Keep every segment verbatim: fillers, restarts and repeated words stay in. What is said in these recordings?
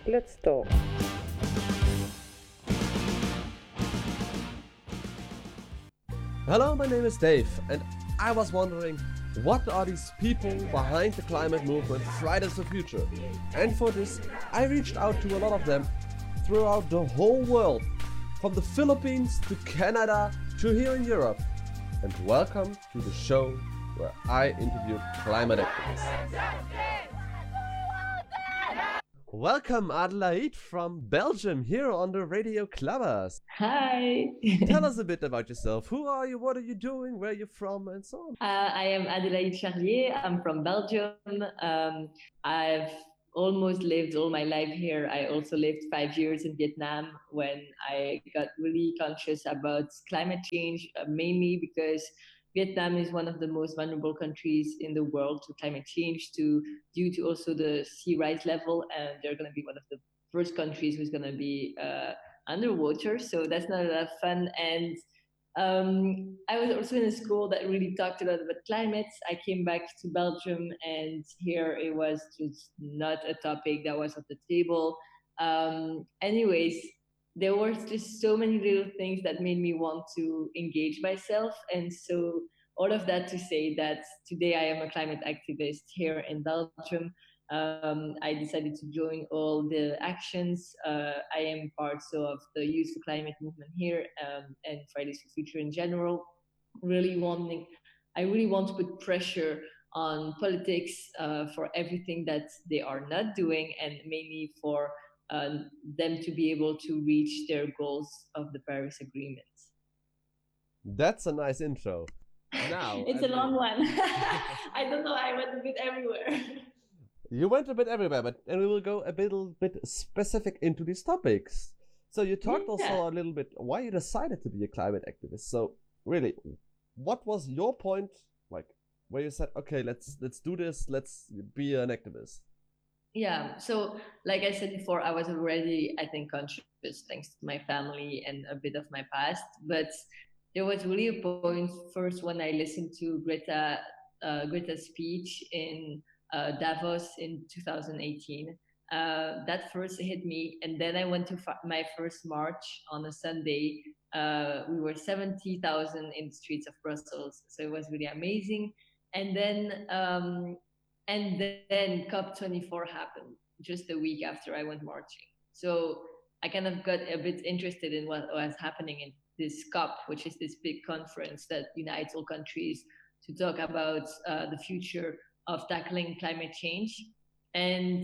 Let's talk. Hello, my name is Dave, and I was wondering, what are these people behind the climate movement Fridays for Future? And for this, I reached out to a lot of them throughout the whole world, from the Philippines to Canada to here in Europe. And welcome to the show where I interviewed climate activists. Welcome, Adelaide from Belgium, here on the Radio Clubbers. Hi. Tell us a bit about yourself. Who are you? What are you doing? Where are you from? And so on. Uh, I am Adelaide Charlier. I'm from Belgium. Um, I've almost lived all my life here. I also lived five years in Vietnam when I got really conscious about climate change, uh, mainly because Vietnam is one of the most vulnerable countries in the world to climate change, to due to also the sea rise level, and they're going to be one of the first countries who's going to be uh, underwater. So that's not a lot of fun. And um, I was also in a school that really talked a lot about climate. I came back to Belgium, and here it was just not a topic that was on the table. Um, anyways, there were just so many little things that made me want to engage myself. And so all of that to say that today I am a climate activist here in Belgium. Um, I decided to join all the actions. Uh, I am part so of the Youth for Climate movement here um, and Fridays for Future in general. Really wanting, I really want to put pressure on politics uh, for everything that they are not doing, and mainly for uh, them to be able to reach their goals of the Paris Agreement. That's a nice intro. Now, it's a long one. I don't know. I went a bit everywhere. You went a bit everywhere, but and we will go a little bit specific into these topics. So you talked yeah. also a little bit why you decided to be a climate activist. So really, what was your point, like, where you said, okay, let's let's do this, let's be an activist? Yeah, so like I said before, I was already, I think, conscious thanks to my family and a bit of my past. But there was really a point first when I listened to Greta uh, Greta's speech in uh, Davos in two thousand eighteen. Uh, that first hit me, and then I went to fa- my first march on a Sunday. Uh, we were seventy thousand in the streets of Brussels, so it was really amazing. And then um, and then COP twenty-four happened just a week after I went marching. So I kind of got a bit interested in what was happening in this COP, which is this big conference that unites all countries to talk about uh, the future of tackling climate change. And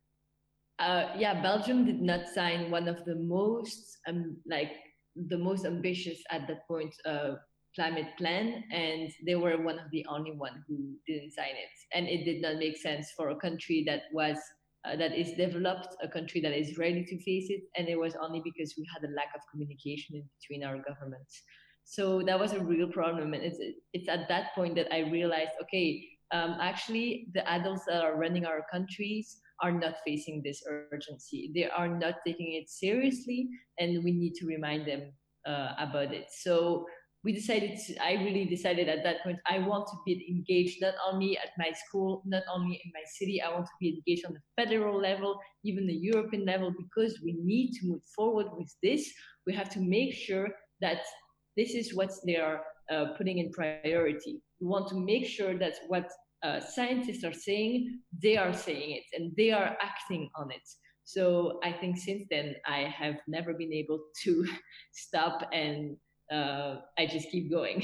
uh, yeah, Belgium did not sign one of the most um, like the most ambitious at that point uh, climate plan, and they were one of the only one who didn't sign it. And it did not make sense for a country that was uh, that is developed, a country that is ready to face it, and it was only because we had a lack of communication in between our governments. So that was a real problem, and it's it's at that point that I realized, okay, um, actually the adults that are running our countries are not facing this urgency. They are not taking it seriously, and we need to remind them uh, about it. So we decided to, I really decided at that point, I want to be engaged not only at my school, not only in my city, I want to be engaged on the federal level, even the European level, because we need to move forward with this. We have to make sure that this is what they are uh, putting in priority. We want to make sure that what uh, scientists are saying, they are saying it and they are acting on it. So I think since then, I have never been able to stop, and uh, I just keep going.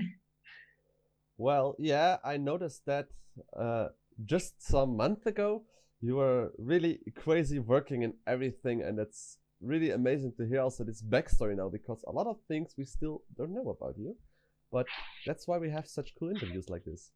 Well, yeah, I noticed that uh, just some month ago, you were really crazy working in everything, and it's really amazing to hear also this backstory now, because a lot of things we still don't know about you, but that's why we have such cool interviews like this.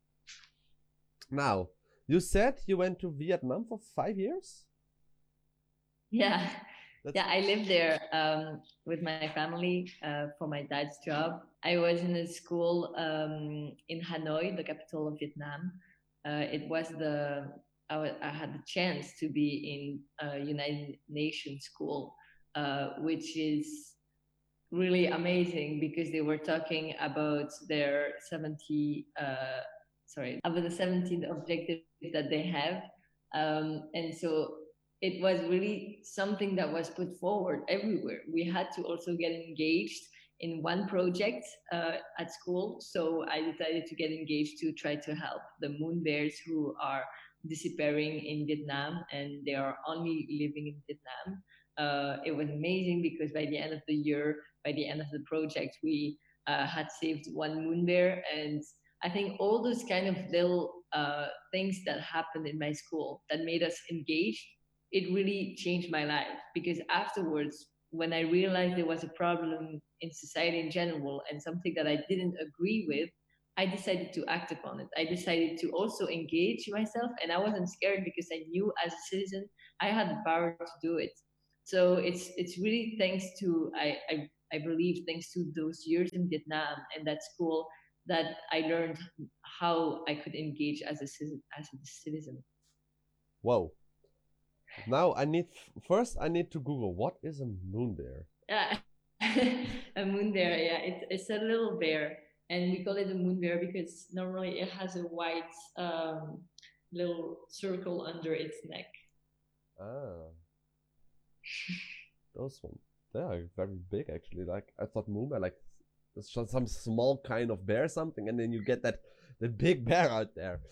Now, you said you went to Vietnam for five years? Yeah. That's yeah, I lived there um, with my family uh, for my dad's job. I was in a school um, in Hanoi, the capital of Vietnam. Uh, it was the I, w- I had the chance to be in a United Nations school, uh, which is really amazing because they were talking about their seventy, uh, sorry, about the seventeen objectives that they have, um, and so it was really something that was put forward everywhere. We had to also get engaged in one project uh, at school. So I decided to get engaged to try to help the moon bears who are disappearing in Vietnam, and they are only living in Vietnam. Uh, it was amazing because by the end of the year, by the end of the project, we uh, had saved one moon bear. And I think all those kind of little uh, things that happened in my school that made us engaged, it really changed my life, because afterwards, when I realized there was a problem in society in general and something that I didn't agree with, I decided to act upon it. I decided to also engage myself, and I wasn't scared because I knew as a citizen I had the power to do it. So it's it's really thanks to I I, I believe thanks to those years in Vietnam and that school that I learned how I could engage as a citizen as a citizen. Whoa. Now I need first I need to Google what is a moon bear. Yeah, a moon bear. Yeah, it's it's a little bear, and we call it a moon bear because normally it has a white um, little circle under its neck. Ah, those ones. They are very big actually. Like I thought moon bear like it's just some small kind of bear something, and then you get that the big bear out there.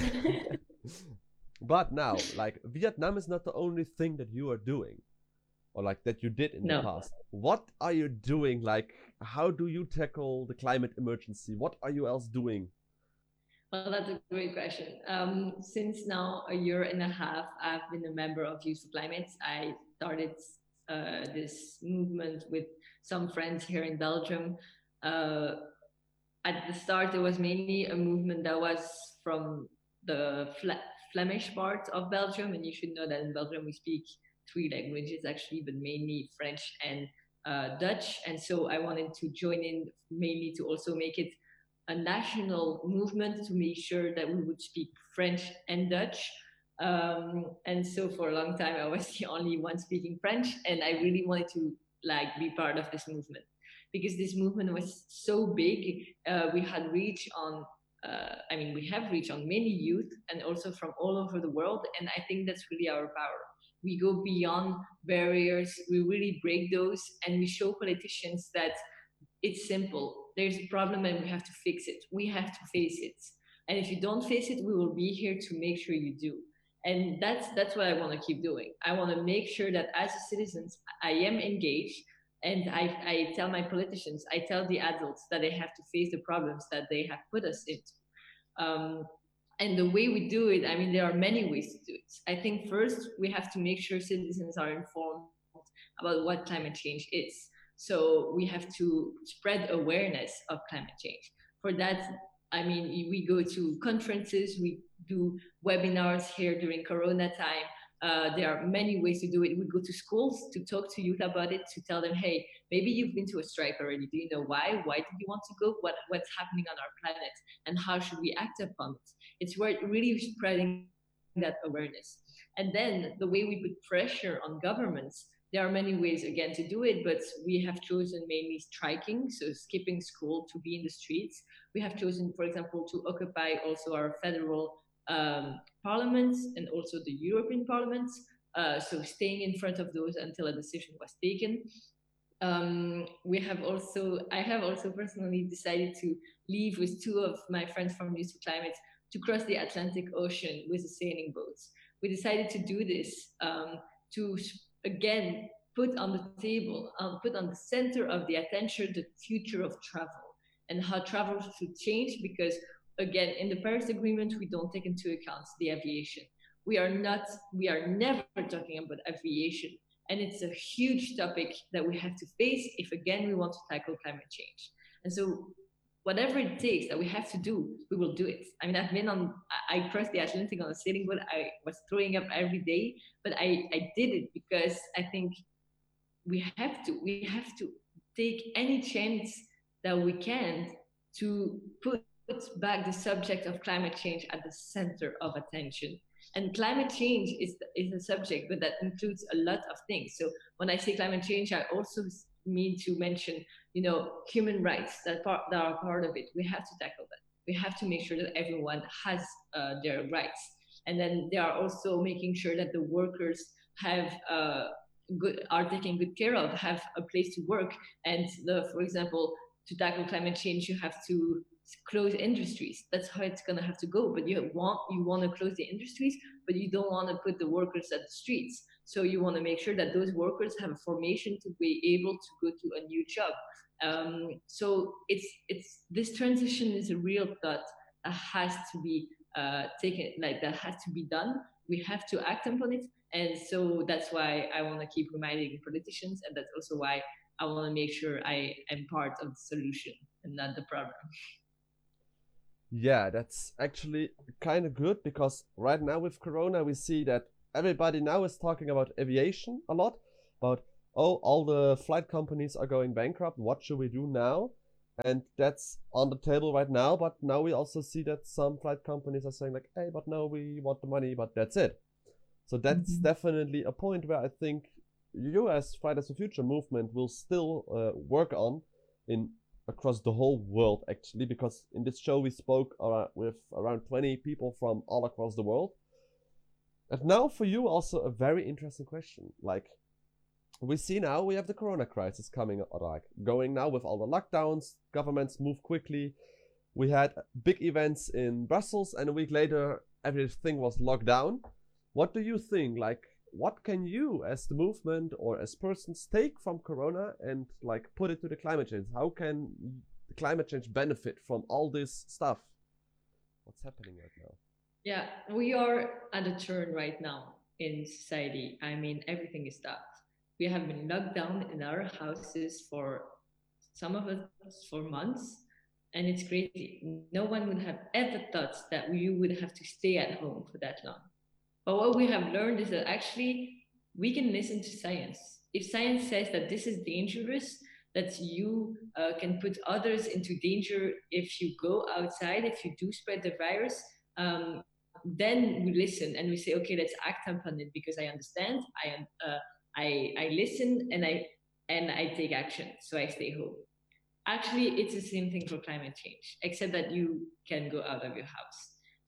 But now, like Vietnam is not the only thing that you are doing, or like that you did in the No. past. What are you doing? Like, how do you tackle the climate emergency? What are you else doing? Well, that's a great question. Um, since now a year and a half, I've been a member of Youth for Climate. I started uh, this movement with some friends here in Belgium. Uh, at the start, it was mainly a movement that was from the Fla- Flemish part of Belgium, and you should know that in Belgium we speak three languages actually, but mainly French and uh, Dutch. And so I wanted to join in mainly to also make it a national movement to make sure that we would speak French and Dutch. Um, and so for a long time, I was the only one speaking French, and I really wanted to like be part of this movement because this movement was so big. Uh, we had reach on, uh, I mean, we have reach on many youth and also from all over the world. And I think that's really our power. We go beyond barriers, we really break those, and we show politicians that it's simple. There's a problem and we have to fix it. We have to face it. And if you don't face it, we will be here to make sure you do. And that's that's what I want to keep doing. I want to make sure that as a citizens, I am engaged, and I, I tell my politicians, I tell the adults that they have to face the problems that they have put us into. Um, and the way we do it, I mean, there are many ways to do it. I think first we have to make sure citizens are informed about what climate change is. So we have to spread awareness of climate change. For that, I mean, we go to conferences, we do webinars here during Corona time. Uh, there are many ways to do it. We go to schools to talk to youth about it, to tell them, hey, maybe you've been to a strike already. Do you know why? Why did you want to go? What, what's happening on our planet? And how should we act upon it? It's where really spreading that awareness. And then the way we put pressure on governments, there are many ways again to do it, but we have chosen mainly striking, so skipping school to be in the streets. We have chosen, for example, to occupy also our federal um, parliaments and also the European parliaments. Uh, so staying in front of those until a decision was taken. Um, we have also, I have also personally decided to leave with two of my friends from Youth for Climate to cross the Atlantic Ocean with a sailing boat. We decided to do this um, to again put on the table, um, put on the center of the attention the future of travel and how travel should change, because again, in the Paris Agreement, we don't take into account the aviation. We are not, we are never talking about aviation. And it's a huge topic that we have to face if again we want to tackle climate change. And so whatever it takes that we have to do, we will do it. I mean, I've been on, I crossed the Atlantic on a sailing boat. I was throwing up every day, but I, I did it because I think we have to, we have to take any chance that we can to put back the subject of climate change at the center of attention. And climate change is, is a subject, but that includes a lot of things. So when I say climate change, I also mean to mention, you know, human rights that, part, that are part of it. We have to tackle that. We have to make sure that everyone has uh, their rights. And then they are also making sure that the workers have uh, good are taken good care of, have a place to work. And the, for example, to tackle climate change, you have to close industries. That's how it's gonna have to go. But you want you want to close the industries, but you don't want to put the workers at the streets. So you want to make sure that those workers have a formation to be able to go to a new job. Um, so it's it's this transition is a real thought that has to be uh, taken, like that has to be done. We have to act upon it, and so that's why I want to keep reminding politicians, and that's also why I want to make sure I am part of the solution and not the problem. Yeah, that's actually kind of good, because right now with Corona, we see that everybody now is talking about aviation a lot, about, oh, all the flight companies are going bankrupt. What should we do now? And that's on the table right now. But now we also see that some flight companies are saying like, hey, but no, we want the money, but that's it. So that's mm-hmm. definitely a point where I think you as Fridays for Future movement will still uh, work on in across the whole world, actually, because in this show we spoke uh, with around twenty people from all across the world. And now for you also a very interesting question. Like, we see now we have the Corona crisis coming, like going now with all the lockdowns, governments move quickly. We had big events in Brussels, and a week later everything was locked down. What do you think? Like, what can you as the movement or as persons take from Corona and like put it to the climate change? How can the climate change benefit from all this stuff? What's happening right now? Yeah, we are at a turn right now in society. I mean, everything is stopped. We have been locked down in our houses for some of us for months, and it's crazy. No one would have ever thought that we would have to stay at home for that long. But what we have learned is that actually we can listen to science. If science says that this is dangerous, that you uh, can put others into danger if you go outside, if you do spread the virus, um, then we listen and we say, okay, let's act upon it because I understand, I uh, I, I listen and I and I take action. So I stay home. Actually, it's the same thing for climate change, except that you can go out of your house.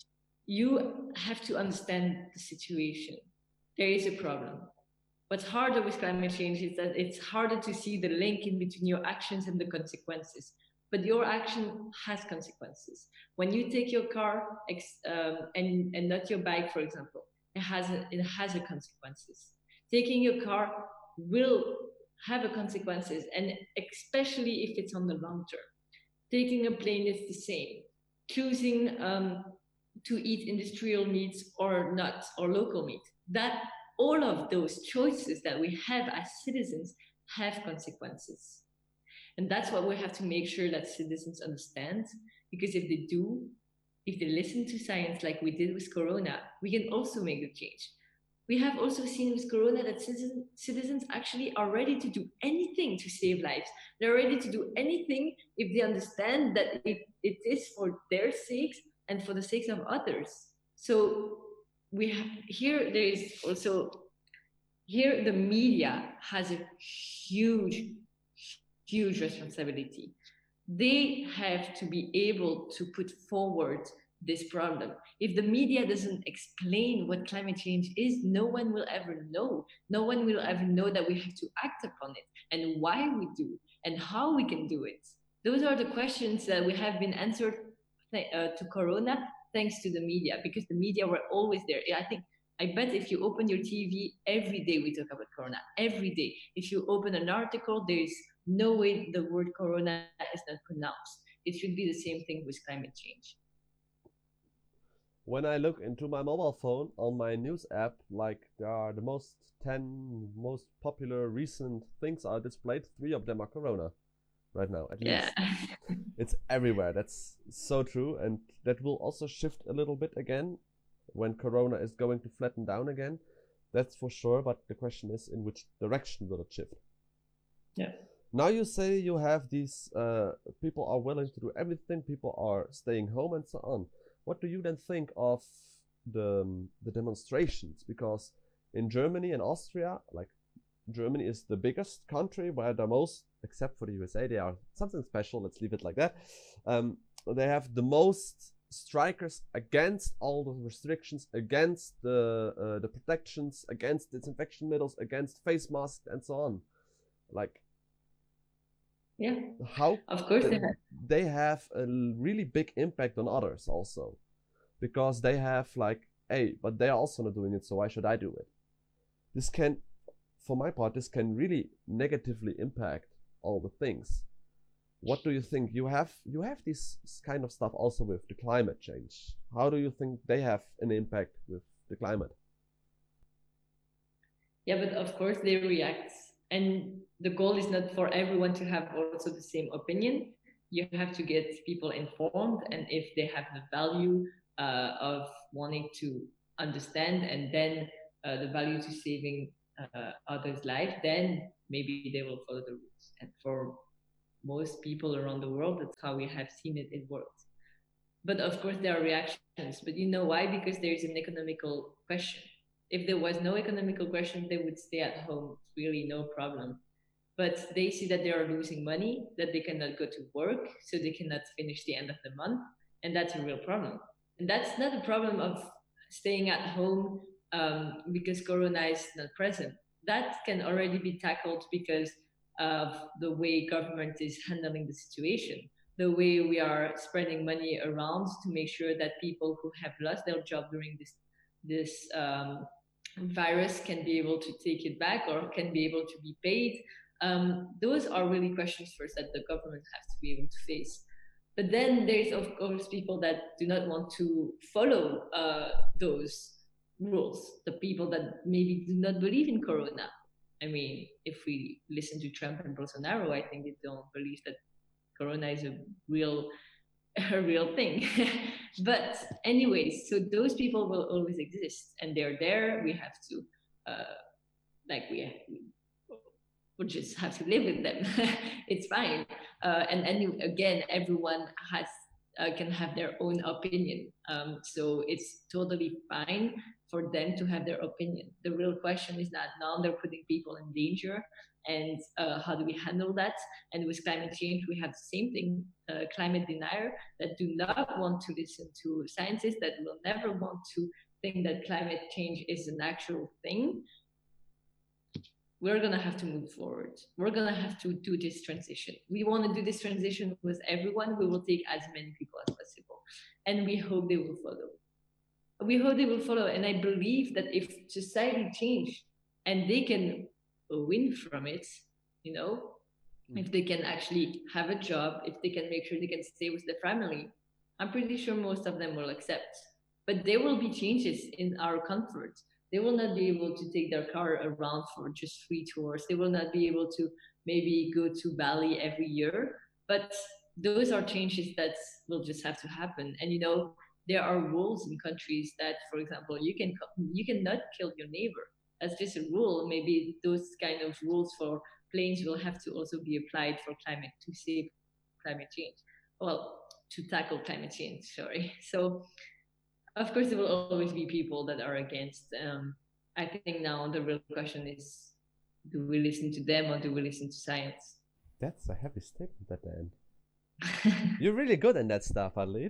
You have to understand the situation. There is a problem. What's harder with climate change is that it's harder to see the link in between your actions and the consequences. But your action has consequences. When you take your car um, and, and not your bike, for example, it has a, it has a consequences. Taking your car will have a consequences, and especially if it's on the long term. Taking a plane is the same. Choosing um, to eat industrial meats or not, or local meat. That all of those choices that we have as citizens have consequences. And that's what we have to make sure that citizens understand, because if they do, if they listen to science like we did with Corona, we can also make the change. We have also seen with Corona that citizen, citizens actually are ready to do anything to save lives. They're ready to do anything if they understand that it, it is for their sakes and for the sakes of others. So we have, here there is also, here the media has a huge, huge responsibility. They have to be able to put forward this problem. If the media doesn't explain what climate change is, no one will ever know. No one will ever know that we have to act upon it and why we do and how we can do it. Those are the questions that we have been answered uh, to Corona thanks to the media, because the media were always there. I think, I bet if you open your T V, every day we talk about Corona, every day. If you open an article, there is no way the word Corona is not pronounced. It should be the same thing with climate change. When I look into my mobile phone on my news app, like there are the most ten most popular recent things are displayed. Three of them are Corona right now, at yeah. least. It's everywhere. That's so true. And that will also shift a little bit again when Corona is going to flatten down again. That's for sure. But the question is, in which direction will it shift? Yeah. Now you say you have these uh, people are willing to do everything. People are staying home and so on. What do you then think of the um, the demonstrations? Because in Germany and Austria, like Germany is the biggest country where the most, except for the U S A, they are something special. Let's leave it like that. Um, they have the most strikers against all the restrictions, against the uh, the protections, against disinfection needles, against face masks, and so on. Like, yeah, how of course they th- have. they have a l- really big impact on others also, because they have like, hey, but they are also not doing it, so why should I do it? This can, for my part, this can really negatively impact all the things. What do you think? You have you have this kind of stuff also with the climate change. How do you think they have an impact with the climate? Yeah, but of course they react. And the goal is not for everyone to have also the same opinion. You have to get people informed, and if they have the value uh, of wanting to understand, and then uh, the value to saving uh, others' life, then maybe they will follow the rules. And for most people around the world, that's how we have seen it, it works. But of course there are reactions. But you know why? Because there is an economical question. If there was no economical question, they would stay at home, really no problem. But they see that they are losing money, that they cannot go to work, so they cannot finish the end of the month, and that's a real problem. And that's not a problem of staying at home um, because Corona is not present. That can already be tackled because of the way government is handling the situation, the way we are spreading money around to make sure that people who have lost their job during this this um, virus can be able to take it back or can be able to be paid. Um, those are really questions first that the government has to be able to face. But then there's of course people that do not want to follow uh, those rules, the people that maybe do not believe in Corona. I mean, if we listen to Trump and Bolsonaro, I think they don't believe that Corona is a real a real thing. But anyways, so those people will always exist, and they're there. We have to, uh, like, we we just have to live with them. It's fine. Uh, and and again, everyone has uh, can have their own opinion. Um, so it's totally fine for them to have their opinion. The real question is that now they're putting people in danger, and uh, how do we handle that? And with climate change, we have the same thing: uh, climate denier that do not want to listen to scientists, that will never want to think that climate change is an actual thing. We're gonna have to move forward. We're gonna have to do this transition. We want to do this transition with everyone. We will take as many people as possible, and we hope they will follow. We hope they will follow, and I believe that if society change and they can win from it, you know, mm. if they can actually have a job, if they can make sure they can stay with their family, I'm pretty sure most of them will accept. But there will be changes in our comfort. They will not be able to take their car around for just free tours. They will not be able to maybe go to Bali every year. But those are changes that will just have to happen. And, you know, there are rules in countries that, for example, you can you cannot kill your neighbor. That's just a rule. Maybe those kind of rules for planes will have to also be applied for climate, to save climate change. Well, to tackle climate change, sorry. So, of course, there will always be people that are against. Um, I think now the real question is, do we listen to them or do we listen to science? That's a heavy statement at the end. You're really good in that stuff, Adelaide.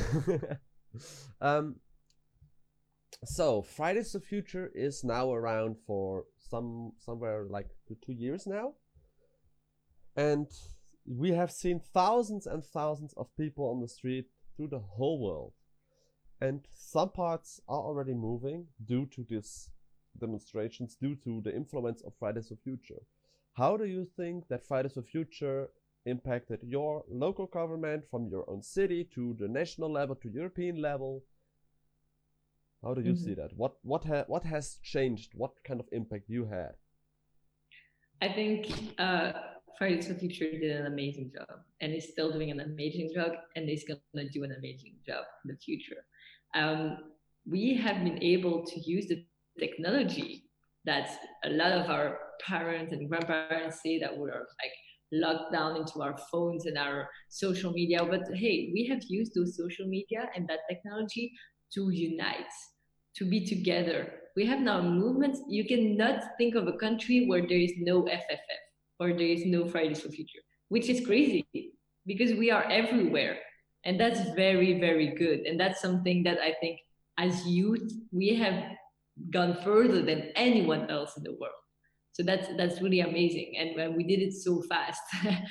um, so, Fridays for Future is now around for some somewhere like two years now. And we have seen thousands and thousands of people on the street through the whole world. And some parts are already moving due to these demonstrations, due to the influence of Fridays for Future. How do you think that Fridays for Future impacted your local government, from your own city to the national level to European level? How do you mm-hmm. see that? What what ha what has changed? What kind of impact you had? I think uh, Fridays for Future did an amazing job, and is still doing an amazing job, and is going to do an amazing job in the future. Um, we have been able to use the technology that a lot of our parents and grandparents say that we're like locked down into our phones and our social media. But hey, we have used those social media and that technology to unite, to be together. We have now movements. You cannot think of a country where there is no F F F or there is no Fridays for Future, which is crazy because we are everywhere. And that's very, very good. And that's something that I think as youth, we have gone further than anyone else in the world. So that's that's really amazing. And uh, we did it so fast.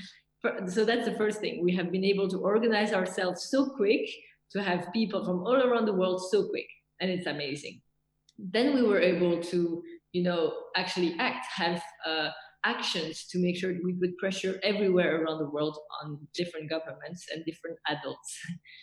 So that's the first thing. We have been able to organize ourselves so quick to have people from all around the world so quick. And it's amazing. Then we were able to, you know, actually act, have uh, actions to make sure that we put pressure everywhere around the world on different governments and different adults.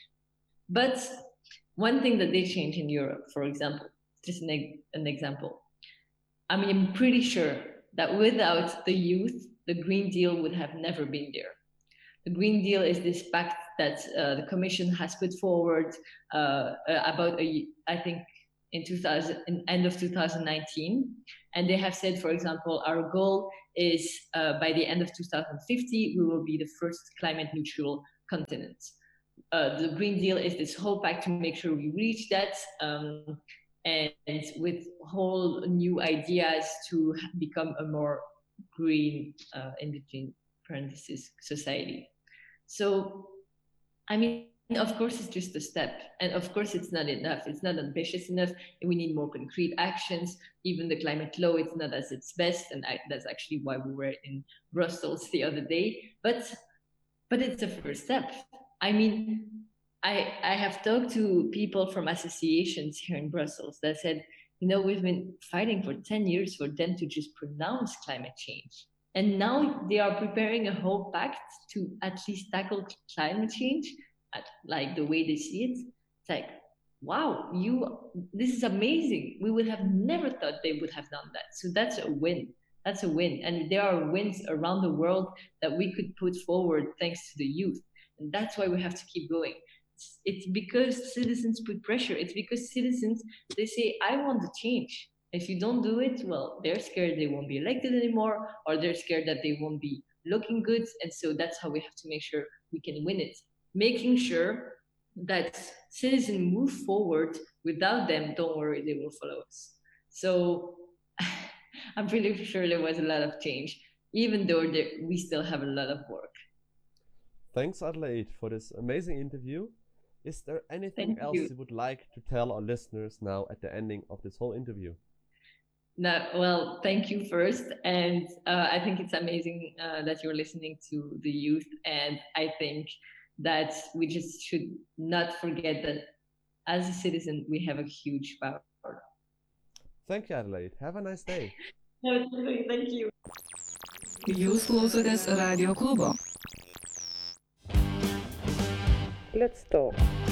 But one thing that they changed in Europe, for example, just an, an example. I mean, I'm pretty sure that without the youth, the Green Deal would have never been there. The Green Deal is this pact that uh, the Commission has put forward uh, about, a, I think, in two thousand, in end of two thousand nineteen. And they have said, for example, our goal is uh, by the end of two thousand fifty, we will be the first climate neutral continent. Uh, the Green Deal is this whole pact to make sure we reach that, um, and, and with whole new ideas to become a more green, uh, in between parentheses, society. So, I mean, of course, it's just a step. And of course, it's not enough. It's not ambitious enough. We need more concrete actions. Even the climate law, it's not at its best. And I, that's actually why we were in Brussels the other day. But, but it's a first step. I mean, I, I have talked to people from associations here in Brussels that said, you know, we've been fighting for ten years for them to just pronounce climate change. And now they are preparing a whole pact to at least tackle climate change, at, like the way they see it. It's like, wow, you, this is amazing. We would have never thought they would have done that. So that's a win. That's a win. And there are wins around the world that we could put forward thanks to the youth. And that's why we have to keep going. It's, it's because citizens put pressure. It's because citizens, they say, I want to change. If you don't do it, well, they're scared they won't be elected anymore, or they're scared that they won't be looking good. And so that's how we have to make sure we can win it. Making sure that citizens move forward. Without them, don't worry, they will follow us. So I'm pretty sure there was a lot of change, even though there, we still have a lot of work. Thanks, Adelaide, for this amazing interview. Is there anything Thank else you. you would like to tell our listeners now at the ending of this whole interview? No, well, thank you first. And uh, I think it's amazing uh, that you're listening to the youth. And I think that we just should not forget that as a citizen, we have a huge power. Thank you, Adelaide. Have a nice day. No, thank you. Jūs klausotės Radio klubo. Let's talk.